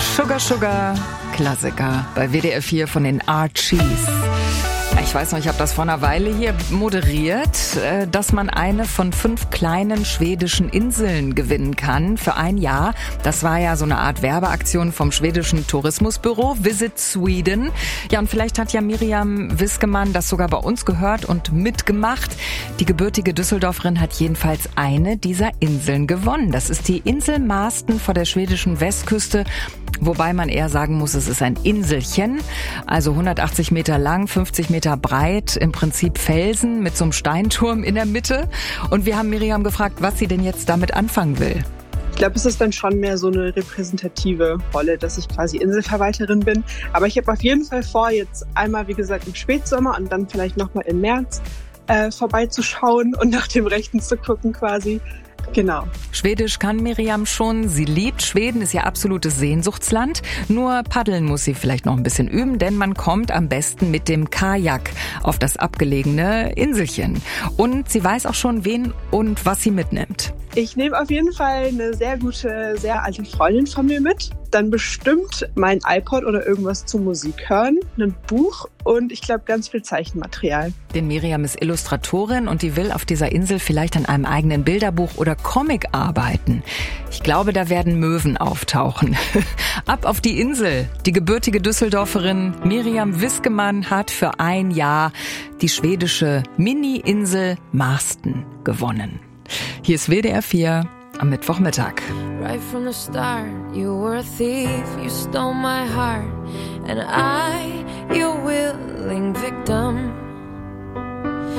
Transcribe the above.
Sugar Sugar Klassiker bei WDR 4 von den Archies. Ich weiß noch, ich habe das vor einer Weile hier moderiert, dass man eine von 5 kleinen schwedischen Inseln gewinnen kann für ein Jahr. Das war ja so eine Art Werbeaktion vom schwedischen Tourismusbüro Visit Sweden. Ja, und vielleicht hat ja Miriam Wiskemann das sogar bei uns gehört und mitgemacht. Die gebürtige Düsseldorferin hat jedenfalls eine dieser Inseln gewonnen. Das ist die Insel Marsten vor der schwedischen Westküste. Wobei man eher sagen muss, es ist ein Inselchen, also 180 Meter lang, 50 Meter breit, im Prinzip Felsen mit so einem Steinturm in der Mitte. Und wir haben Miriam gefragt, was sie denn jetzt damit anfangen will. Ich glaube, es ist dann schon mehr so eine repräsentative Rolle, dass ich quasi Inselverwalterin bin. Aber ich habe auf jeden Fall vor, jetzt einmal, wie gesagt, im Spätsommer und dann vielleicht nochmal im März vorbeizuschauen und nach dem Rechten zu gucken quasi. Genau. Schwedisch kann Miriam schon. Sie liebt Schweden, ist ihr absolutes Sehnsuchtsland. Nur paddeln muss sie vielleicht noch ein bisschen üben, denn man kommt am besten mit dem Kajak auf das abgelegene Inselchen. Und sie weiß auch schon, wen und was sie mitnimmt. Ich nehme auf jeden Fall eine sehr gute, sehr alte Freundin von mir mit. Dann bestimmt mein iPod oder irgendwas zum Musik hören, ein Buch und ich glaube ganz viel Zeichenmaterial. Denn Miriam ist Illustratorin und die will auf dieser Insel vielleicht an einem eigenen Bilderbuch oder Comic arbeiten. Ich glaube, da werden Möwen auftauchen. Ab auf die Insel. Die gebürtige Düsseldorferin Miriam Wiskemann hat für ein Jahr die schwedische Mini-Insel Marsten gewonnen. Hier ist WDR 4 am Mittwochmittag. Right from the start, you were a thief, you stole my heart, and I, your willing victim.